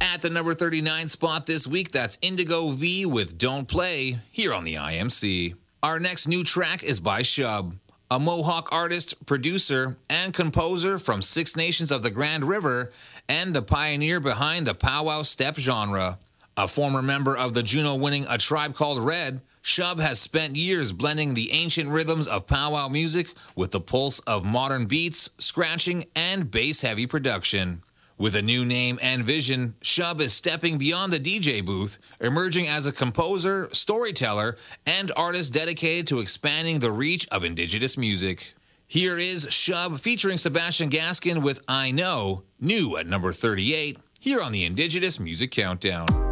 At the number 39 spot this week, that's Indigo V with Don't Play, here on the IMC. Our next new track is by Shub, a Mohawk artist, producer, and composer from Six Nations of the Grand River, and the pioneer behind the powwow step genre. A former member of the Juno-winning A Tribe Called Red, Shub has spent years blending the ancient rhythms of powwow music with the pulse of modern beats, scratching, and bass-heavy production. With a new name and vision, Shub is stepping beyond the DJ booth, emerging as a composer, storyteller, and artist dedicated to expanding the reach of Indigenous music. Here is Shub featuring Sebastian Gaskin with I Know, new at number 38, here on the Indigenous Music Countdown.